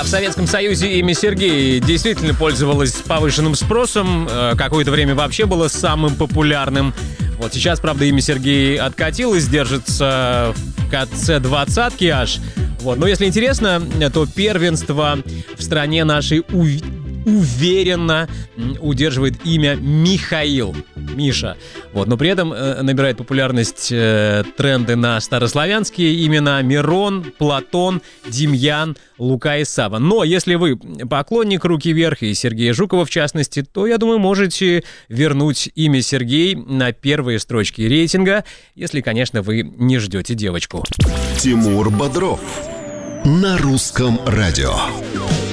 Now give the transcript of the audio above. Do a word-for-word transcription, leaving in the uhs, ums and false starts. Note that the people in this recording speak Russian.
в Советском Союзе имя Сергей действительно пользовалось повышенным спросом. Какое-то время вообще было самым популярным. Вот сейчас, правда, имя Сергей откатилось, держится в конце двадцатки аж. Вот. Но если интересно, то первенство в стране нашей ув- уверенно удерживает имя Михаил. Миша. Вот. Но при этом э, набирает популярность э, тренды на старославянские имена Мирон, Платон, Демьян, Лука и Сава. Но если вы поклонник «Руки вверх» и Сергея Жукова в частности, то, я думаю, можете вернуть имя Сергей на первые строчки рейтинга, если, конечно, вы не ждете девочку. Тимур Бодров на Русском радио.